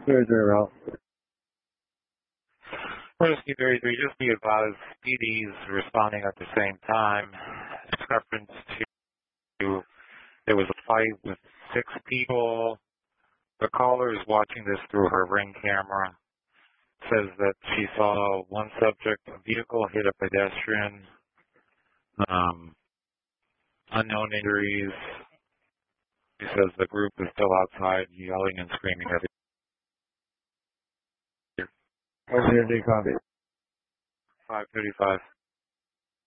0. Rescue 33, just be advised, PD's responding at the same time. It's reference to there was a fight with 6 people. The caller is watching this through her Ring camera. Says that she saw one subject, a vehicle hit a pedestrian, unknown injuries. She says the group is still outside yelling and screaming at each other. 5:30 copy. 5:35.